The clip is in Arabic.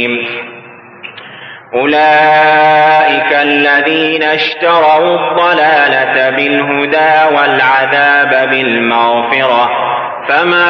الرجيم أولئك الذين اشتروا الضلالة بالهدى والعذاب بالمغفرة فما